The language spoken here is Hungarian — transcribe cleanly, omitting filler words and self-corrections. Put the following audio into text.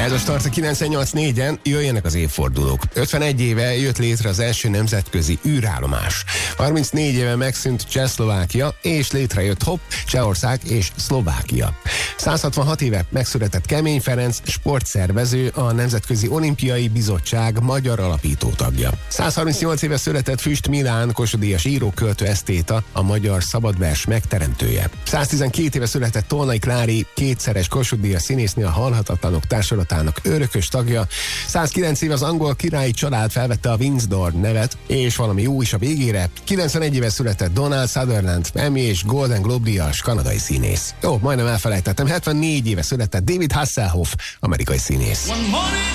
Ez a Start a 98.4-en, jöjjenek az évfordulók. 51 éve jött létre az első nemzetközi űrállomás. 34 éve megszűnt Csehszlovákia, és létrejött Csehország és Szlovákia. 166 éve megszületett Kemény Ferenc, sportszervező, a Nemzetközi Olimpiai Bizottság magyar alapítótagja. 138 éve született Füst Milán, Kossuth-díjas író, költő, esztéta, a magyar szabadvers megteremtője. 112 éve született Tolnai Klári, kétszeres Kossuth-díjas színésznő, a Halhatatlanok társulatának örökös tagja. 109 éve az angol királyi család felvette a Windsor nevet, és valami jó is a végére. 91 éve született Donald Sutherland, Emmy és Golden Globe-díjas kanadai színész. Jó, majdnem elfelejtettem, 74 éve született David Hasselhoff, amerikai színész.